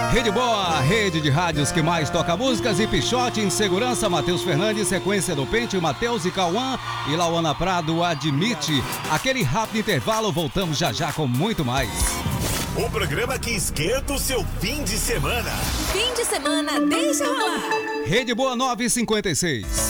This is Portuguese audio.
Rede Boa, rede de rádios que mais toca músicas. E Pichote em segurança, Matheus Fernandes, sequência do Pente, Matheus e Cauã. E Lauana Prado admite. Aquele rápido intervalo, voltamos já já com muito mais. O programa que esquenta o seu fim de semana. Fim de semana, deixa rolar. Rede Boa 956.